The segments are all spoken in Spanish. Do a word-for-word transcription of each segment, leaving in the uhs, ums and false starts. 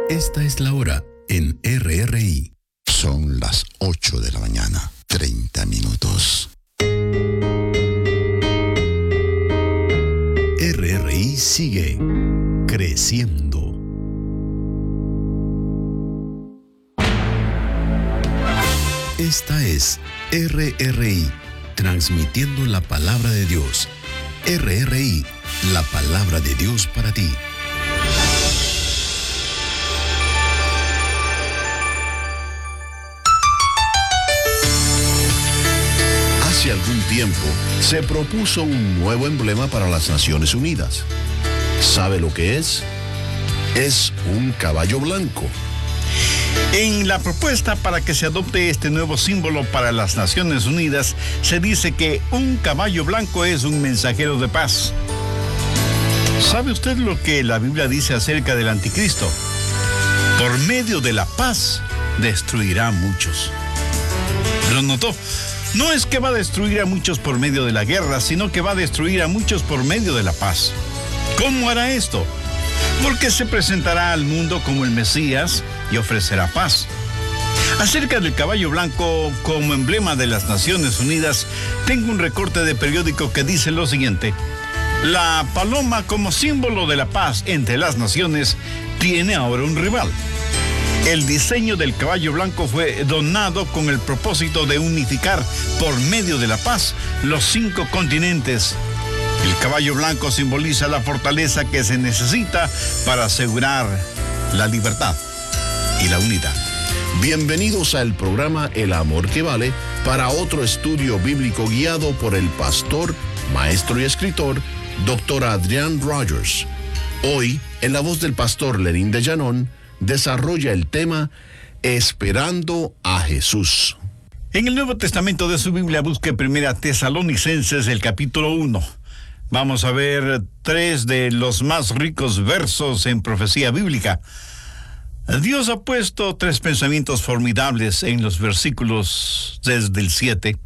Esta es la hora en R R I. Son las ocho de la mañana, treinta minutos. R R I sigue creciendo. Esta es R R I, transmitiendo la palabra de Dios. R R I, la palabra de Dios para ti. Hace algún tiempo se propuso un nuevo emblema para las Naciones Unidas. ¿Sabe lo que es? Es un caballo blanco. En la propuesta para que se adopte este nuevo símbolo para las Naciones Unidas, se dice que un caballo blanco es un mensajero de paz. ¿Sabe usted lo que la Biblia dice acerca del anticristo? Por medio de la paz, destruirá a muchos. ¿Lo notó? No es que va a destruir a muchos por medio de la guerra, sino que va a destruir a muchos por medio de la paz. ¿Cómo hará esto? Porque se presentará al mundo como el Mesías y ofrecerá paz. Acerca del caballo blanco como emblema de las Naciones Unidas, tengo un recorte de periódico que dice lo siguiente: la paloma como símbolo de la paz entre las naciones tiene ahora un rival. El diseño del caballo blanco fue donado con el propósito de unificar por medio de la paz los cinco continentes. El caballo blanco simboliza la fortaleza que se necesita para asegurar la libertad y la unidad. Bienvenidos al programa El Amor que Vale, para otro estudio bíblico guiado por el pastor, maestro y escritor, doctor Adrián Rogers. Hoy, en la voz del pastor Lenín de Llanón, desarrolla el tema Esperando a Jesús. En el Nuevo Testamento de su Biblia, busque Primera Tesalonicenses, el capítulo uno. Vamos a ver tres de los más ricos versos en profecía bíblica. Dios ha puesto tres pensamientos formidables en los versículos desde el siete.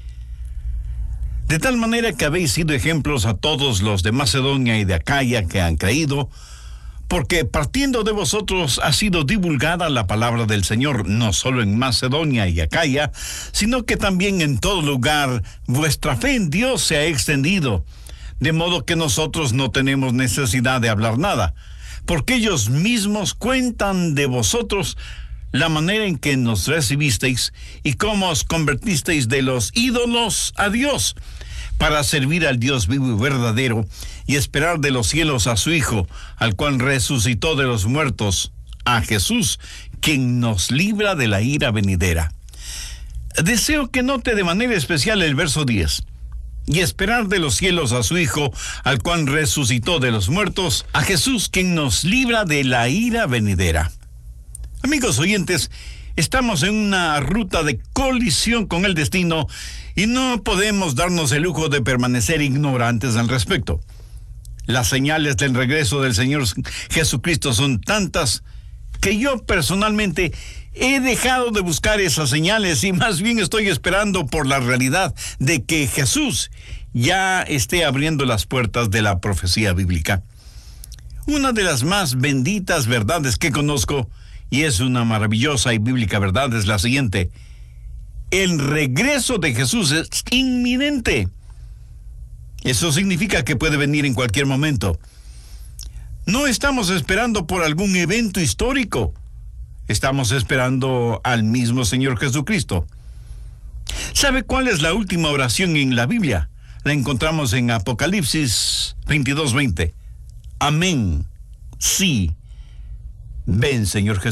De tal manera que habéis sido ejemplos a todos los de Macedonia y de Acaya que han creído, porque partiendo de vosotros ha sido divulgada la palabra del Señor, no solo en Macedonia y Acaya, sino que también en todo lugar vuestra fe en Dios se ha extendido, de modo que nosotros no tenemos necesidad de hablar nada, porque ellos mismos cuentan de vosotros la manera en que nos recibisteis y cómo os convertisteis de los ídolos a Dios, para servir al Dios vivo y verdadero y esperar de los cielos a su Hijo, al cual resucitó de los muertos, a Jesús, quien nos libra de la ira venidera. Deseo que note de manera especial el verso diez. Y esperar de los cielos a su Hijo, al cual resucitó de los muertos, a Jesús, quien nos libra de la ira venidera. Amigos oyentes, estamos en una ruta de colisión con el destino y no podemos darnos el lujo de permanecer ignorantes al respecto. Las señales del regreso del Señor Jesucristo son tantas que yo personalmente he dejado de buscar esas señales y más bien estoy esperando por la realidad de que Jesús ya esté abriendo las puertas de la profecía bíblica. Una de las más benditas verdades que conozco, y es una maravillosa y bíblica verdad, es la siguiente: el regreso de Jesús es inminente. Eso significa que puede venir en cualquier momento. No estamos esperando por algún evento histórico. Estamos esperando al mismo Señor Jesucristo. ¿Sabe cuál es la última oración en la Biblia? La encontramos en Apocalipsis veintidós veinte. Amén. Sí. Ven, Señor Jesús.